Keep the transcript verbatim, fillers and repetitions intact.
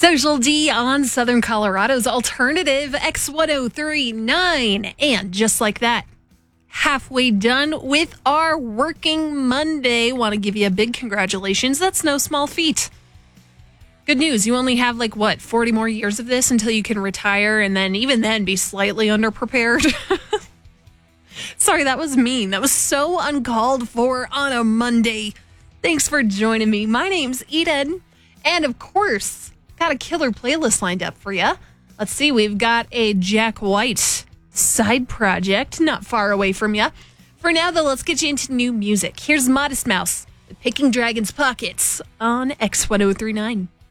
Social D on Southern Colorado's alternative X ten thirty-nine. And just like that, halfway done with our working Monday. Want to give you a big congratulations. That's no small feat. Good news. You only have like, what, forty more years of this until you can retire and then even then be slightly underprepared. Sorry, that was mean. That was so uncalled for on a Monday. Thanks for joining me. My name's Eden. And of course, got a killer playlist lined up for you. Let's see. We've got a Jack White side project not far away from you. For now, though, let's get you into new music. Here's Modest Mouse with Picking Dragon's Pockets on X ten thirty-nine.